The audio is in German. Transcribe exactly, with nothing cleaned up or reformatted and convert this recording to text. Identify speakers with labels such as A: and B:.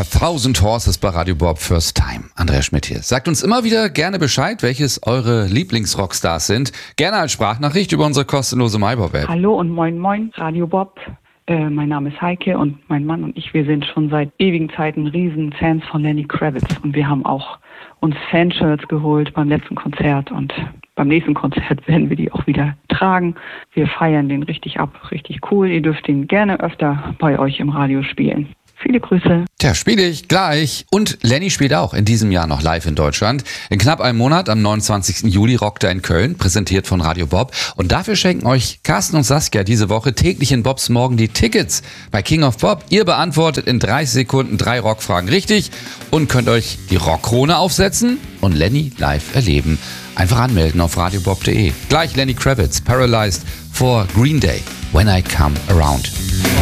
A: A Thousand Horses bei Radio Bob First Time. Andrea Schmidt hier. Sagt uns immer wieder gerne Bescheid, welches eure Lieblingsrockstars sind. Gerne als Sprachnachricht über unsere kostenlose MyBob-App.
B: Hallo und moin moin, Radio Bob. Äh, mein Name ist Heike und mein Mann und ich, wir sind schon seit ewigen Zeiten riesen Fans von Lenny Kravitz. Und wir haben auch uns Fanshirts geholt beim letzten Konzert und beim nächsten Konzert werden wir die auch wieder tragen. Wir feiern den richtig ab, richtig cool. Ihr dürft ihn gerne öfter bei euch im Radio spielen. Viele Grüße.
A: Tja, spiele ich gleich. Und Lenny spielt auch in diesem Jahr noch live in Deutschland. In knapp einem Monat, am neunundzwanzigsten Juli, rockt er in Köln, präsentiert von Radio Bob. Und dafür schenken euch Carsten und Saskia diese Woche täglich in Bobs Morgen die Tickets bei King of Bob. Ihr beantwortet in dreißig Sekunden drei Rockfragen richtig und könnt euch die Rockkrone aufsetzen und Lenny live erleben. Einfach anmelden auf radiobob punkt de. Gleich Lenny Kravitz, Paralyzed for Green Day, When I Come Around.